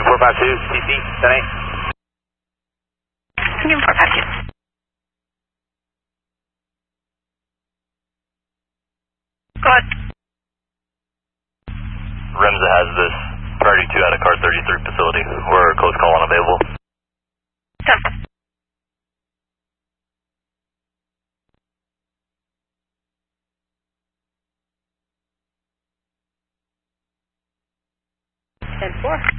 452, CC, 10-8. Union 452. Go ahead. REMSA has this priority 2 at a car 33 facility. We're close call unavailable. 10-4.